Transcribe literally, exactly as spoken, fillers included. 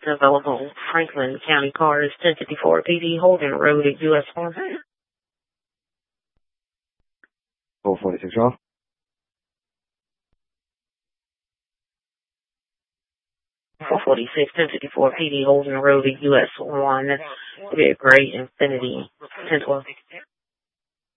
The available Franklin County car is ten fifty-four P D Holden Road at U S one. four forty-six off. four forty-six, ten fifty-four P D Holden Road at U S one. That's a gray Infiniti ten twelve.